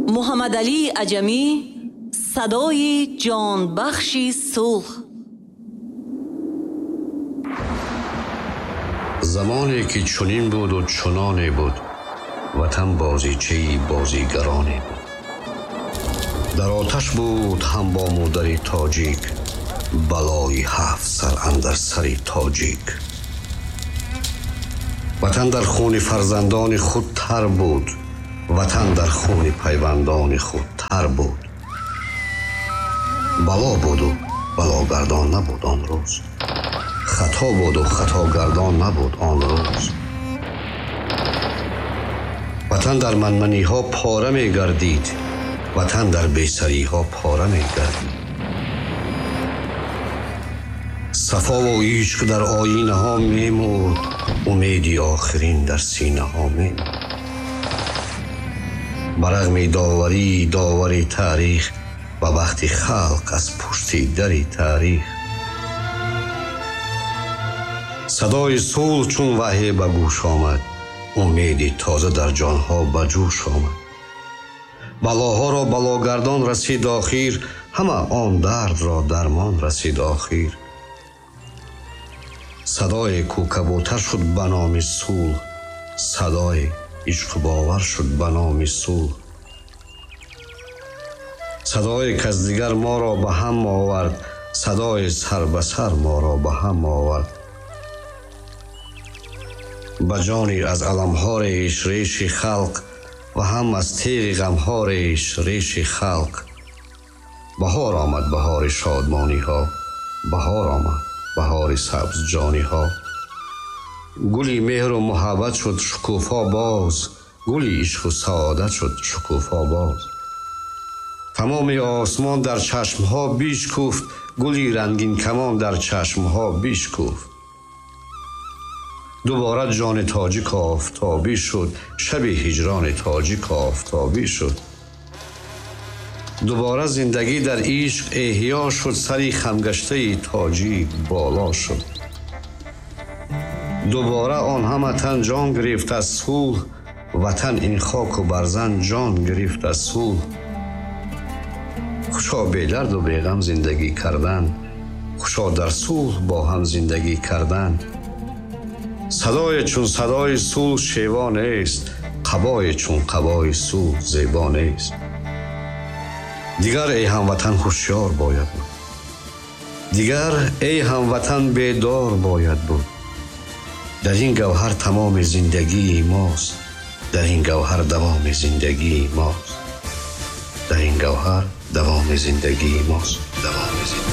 محمد علی عجمی، صدای جان بخشی صلح. زمانی که چنین بود و چنانی بود، وطن بازیچه بازیگرانی بود. در آتش بود هم با مادر تاجیک، بلای 7 سر اندر سر تاجیک. وطن در خون فرزندان خود تر بود، وطن در خون پیوندان خود تر بود. بلا بود و بلاگردان نبود آن روز، خطا بود و خطاگردان نبود آن روز. وطن در منمنی ها پاره می گردید، وطن در بیسری ها پاره می گردید. صفا و عشق در آینه ها می مرد، امیدی آخرین در سینه ها می مرد. برغم داوری تاریخ و وقتی خلق از پشتی دری تاریخ. صدای صلح چون وحی به گوش آمد، امیدی تازه در جانها به جوش آمد. بلاها را بلاگردان رسید آخر، همه آن درد را درمان رسید آخر. صدای کوکبوتر شد به نام صلح، صدای عشق باور شد به نام صلح. صدای کس دیگر ما را به هم آورد، صدای سر به سر ما را به هم آورد. به جانی از علمها ریش ریش خلق و هم از تیغ غمها ریش ریش خلق. بهار آمد بهار شادمانی ها، بهار آمد بهار سبز جانی ها. گلی مهر و محبت شد شکوفا باز، گلی عشق و سعادت شد شکوفا باز. تمام آسمان در چشمها بیش کوفت، گلی رنگین کمان در چشمها بیش کوفت. دوباره جان تاجیک آفتابی شد، شب هجران تاجیک آفتابی شد. دوباره زندگی در عشق احیا شد، سری خمگشته تاجیک بالا شد. دوباره آن همه تن جان گرفت از صلح، وطن این خاک و برزن جان گرفت از صلح. خوشا بی درد و بی غم زندگی کردن، خوشا در صلح با هم زندگی کردن. صدای چون صدای صلح شیوا نیست، قبای چون قبای صلح زیبا نیست. دیگر ای هموطن هوشیار باید بود، دیگر ای هموطن بیدار باید بود. در این گوهر تمام زندگی ماست، در این گوهر دوام زندگی ماست، در این گوهر دوام زندگی ماست، دوام زندگی.